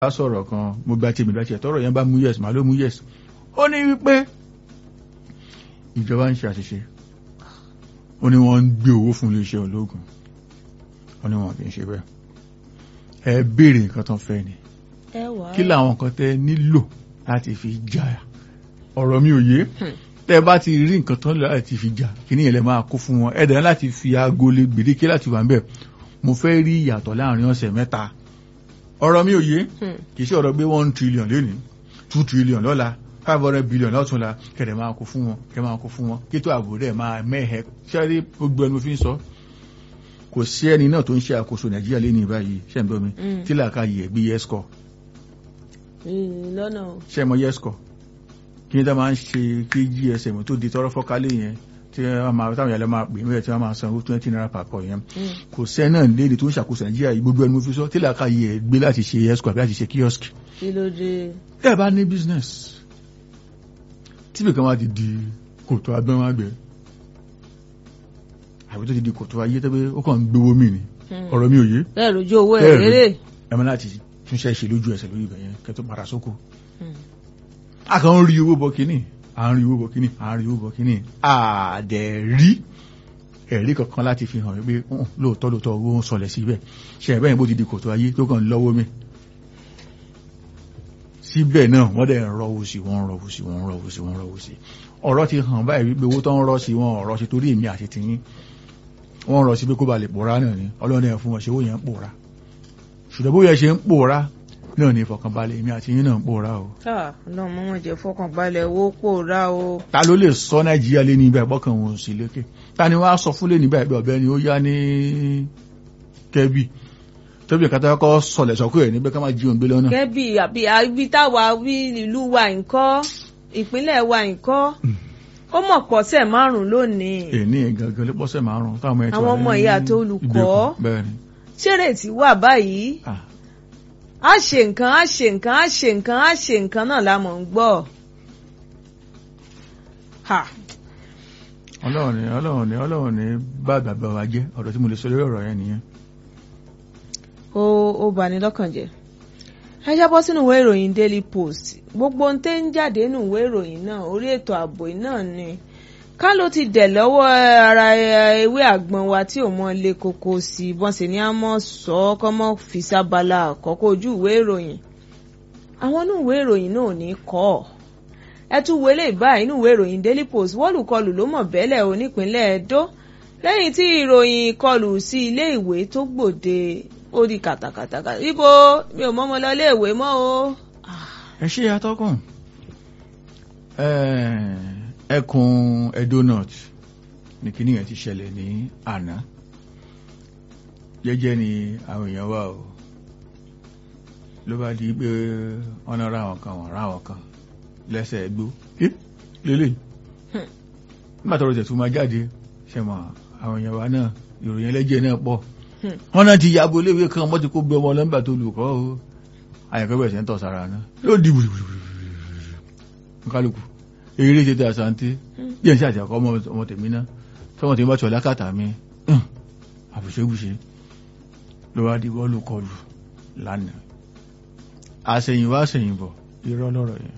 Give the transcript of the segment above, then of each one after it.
bá sọ̀rọ̀ kan mo gba tèmi láti ẹ̀tọ́rọ̀ yẹn bá mú yes màá ló mú yes ó ní wípé ìjọba ń ṣe àṣìṣe ó ní wọ́n ń gbé owó fún iléeṣẹ́ ológun ó ní wọn kì í ṣe bẹ́ẹ̀ ẹ béèrè nǹkan tán fẹ́ ni kí làwọn nǹkan tẹ́ nílò láti fi jà ọ̀rọ̀ mi ò yé tẹ́ bá ti rí nǹkan tán láti fi jà kí ní ẹ̀lẹ́ máa kó fún wọn ẹ̀dá láti fi aago lè gbèdéke láti wà ń bẹ̀ mo fẹ́ rí ìyàtọ̀ láàrin ọ̀sẹ̀ mẹ́ta ọ̀rọ̀ mi ò yé kì í ṣe ọ̀rọ̀ gbé 1 trillion lénìí 2 trillion lọ́la 500 billion lọ́túnla kẹ̀dẹ̀ máa kó fún wọn kẹ̀ máa kó fún wọn kí tó ààbò rẹ̀ máa mẹ́hẹ̀ ṣẹ́rí gbogbo ẹnu fi ń sọ kò sí ẹni náà tó ń ṣe àkóso nàìjíríà lénìí báyìí ṣẹ́ ń bọ́ mi tí làákàyè ẹ̀ gbé yẹ́sìkọ̀ ṣẹ́ mọ yẹ́sìkọ̀ kí ní tá máa ń ṣe kí GSM tó di tọrọ fọ́kálé yẹn tí táwọn ìyàlẹ́ máa pè mẹ́rẹ̀ tí wọ́n máa san 20 naira per call yẹn kò sẹ́ náà léde tó ń ṣàkóso nàìjíríà gbogbo ẹnu fi sọ tí làákàyè ẹ̀ gbé láti ṣe yẹ́sìkọ̀ àbí láti ṣe kiosk tẹ́ bá ní business tíbi kan wá ti di kòtò abẹ́wọ̀n àgbẹ̀ àbí tó ti di kòtò ayé tẹ́gbẹ́ ó kàn ń gbówó mì ní ọ̀rọ̀ mi ò yé ẹ̀rùjú owó ẹ̀rẹ́rẹ́ ẹ̀mọ́ láti túnṣẹ́ ṣe lójú ẹsẹ̀ lórí ìbẹ̀yẹn kẹtọ́ padà sóko a kàn ń rí owó bọ́ kíní àdẹ̀rí ẹ̀rí kankan láti fi hàn wípé lóòótọ́ owó ń sọlẹ̀ síbẹ̀ ṣe ẹ̀bẹ́yìn bó ti di kòtò ayé tó kàn lọ́wọ́ mi síbẹ̀ náà wọ́n dẹ̀ rọ́wọ́ sí ọ̀rọ̀ ti hàn báyìí wípé owó tó ń rọ́ sí wọn ọ̀rọ̀ sí torí èmi àti tiyín wọ́n rọ́ sí pé kó ba lè pòórá náà ni ọlọ́run ẹ̀ fún wọn ṣe owó yẹn ń pòórá ṣùgbọ́n bóyá ṣe ń pòórá náà ní ìfọkànbalẹ̀ èmi àti yín náà ń pòórá o. ọlọ́run mọ́ jẹ́ fọkànbalẹ̀ owó pòórá o. ta ló lè sọ nàìjíríà lé ní ibà ìbọ́kàn wọn sí lékè ta ni wọ́n á sọ fún lé níbà ìbẹ̀ ọ̀bẹ ni ó yá ní kẹ́bì tóbi ìkàtà kọ́ sọlẹ̀ sọ́kú ẹ̀ níbẹ̀ ká máa jí òǹgbé lọ́nà. kẹ́bì àbí ibi táwa wí ìlú wa ńkọ́ ìpínlẹ̀ wa ńkọ́ ó mọ̀ pọ̀sẹ̀ 5 lónìí. èní gangan ló pọ̀sẹ̀ 5 táwọn ẹ̀ tí àwọn ọmọ ìyá tó olùkọ́ ṣeré tí wà báyìí a ṣe nǹkan náà la mọ̀ ń gbọ́. ọlọ́run ní bá bàbá wa jẹ́ ọ̀rọ̀ tí mo lè sọ lórí ọ̀rọ̀ yẹn nìyẹn. ó bani lọ́kàn jẹ́. ẹ jábọ́ sínú ìwé ìròyìn Daily Post gbogbo ohun tẹ́ ń jáde nínú ìwé ìròyìn náà orí ètò ààbò náà ni ká ló ti dẹ̀ lọ́wọ́ ara ewé àgbọn wa tí ò mọ lé koko sí bọ́n sì ní a mọ̀ sọ ọ́ kọ́ mọ́ fi sábàlá àkọ́kọ́ ojú ìwé ìròyìn àwọn inú ìwé ìròyìn náà ò ní kọ́ ọ́ ẹ tún wọlé báyìí inú ìwé ìròyìn Daily Post wọ́lùkọlù ló mọ̀ bẹ́lẹ̀ o nípínlẹ̀ Ẹdó lẹ́yìn tí ìròyìn ìkọlù sí ilé ìwé tó gbòde ó di kàtàkàtà ibo mi ò mọ́mọ́ lọ ilé ìwé mọ́ o. ẹ ṣe atọ́kùn ẹkùn Edo North ní kíní yẹn ti ṣẹlẹ̀ ní àná jẹ́jẹ́ ni àwọn èèyàn wà o ló bá di pé ọ̀nà ráwọn kan lẹ́sẹ̀ ẹgbó lélẹ̀ nígbà tọrọ tẹ̀ tó máa jáde ṣẹ̀mọ̀ àwọn èèyàn wa náà ìròyìn ẹlẹ́jẹ̀ náà pọ̀ wọ́n náà ti yàgò léwé kan wọ́n ti kó gbé ọmọ lọ́mbà tó lùkọ́ o àyẹ̀kọ́ bẹ̀rẹ̀ sí ń tọ̀ sára náà yóò di kálukú eré ṣe tẹ àṣàntí díẹ̀ sí àṣàkọ́ ọmọ tèmi náà tọ́mọ tèmi bá tọ̀ lákàtà mi àbùṣẹ́bùṣe ló wá di bọ́ọ̀lù kọlù lánàá àṣẹ̀yìnwá àṣẹ̀yìnbọ̀ irọ́ lọ́rọ̀ yẹn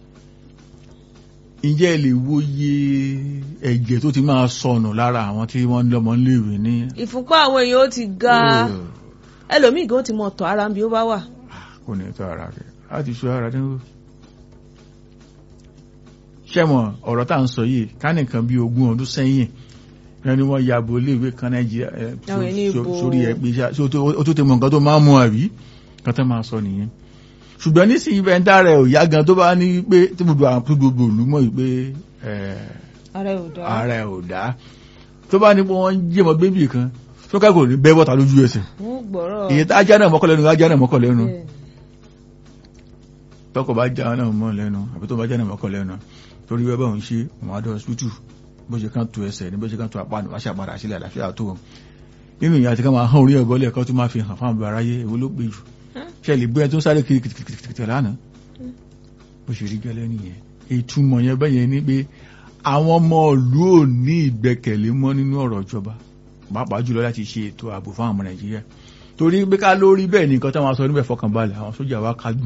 ǹjẹ́ lè wòye ẹ̀jẹ̀ tó ti máa sọnù lára àwọn tí wọ́n ń lọ́mọ léèwé ní. ìfúnpá àwọn èèyàn ó ti ga ẹlòmíì gan ti mọ tọ̀ ara bí ó bá wà. kò ní tọ́ ara rẹ̀ á ti ṣọ́ ara dínwó. ṣẹ́mọ̀ ọ̀rọ̀ tá à ń sọ yìí ká nìkan bí 20 ọdún sẹ́yìn ẹni wọ́n ya bo léèwé kan Nàìjíríà sórí ẹ̀ pé ó tó ti mọ nǹkan tó máa ń mú àbí kan tó máa sọ nìyẹn ṣùgbọ́n nísìnyí bẹ́ẹ̀ ń dá rẹ̀ ò yá gan tó bá ní pé tí gbogbo ìlú mọ̀ pé ààrẹ ò dá tó bá ní pé wọ́n jẹ́mọ̀ bébì kan tó ká kò ní bẹ́ bọ́ta lójú ẹsẹ̀ ìyẹn tá ajá náà mọ́kọ̀ lẹ́nu tọkọ̀ bá já náà mọ́ lẹ́nu àbí tó bá já náà mọ́kọ̀ lẹ́nu torí wẹ́ bá òun ṣe òun adọ́ hospital bó ṣe kán tó ẹsẹ̀ ní bó ṣe kán tó apá wá ṣàpadà sílẹ̀ àlàáfíà tó nínú ìyá àti ká máa hàn orí ẹ̀gọ́lẹ̀ kan tó máa fi hàn fáwọn àbúrò aráyé èwo ló pé jù ṣe lè gbé ẹ tó ń sáré kìrìkìrìkìrì lánàá bó ṣe rí gẹ́lẹ́ nìyẹn ìtumọ̀ yẹn bẹ́yẹn ní pé àwọn ọmọ ìlú ò ní ìgbẹ́kẹ̀lé mọ́ nínú ọ̀rọ̀ ìjọba pàápàá jùlọ láti ṣe ètò ààbò fún àwọn ọmọ Nàìjíríà torí pé ká lórí bẹ́ẹ̀ ni nǹkan táwọn sọ níbẹ̀ fọkànbalẹ̀ àwọn sójà wa kájú